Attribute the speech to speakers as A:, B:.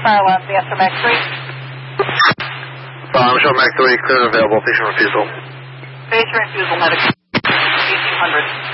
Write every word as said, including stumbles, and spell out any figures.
A: fire alarm, the answer Mac three.
B: Uh, Michelle Mac three, clear and available, patient refusal.
A: Patient refusal, medical, eighteen hundred.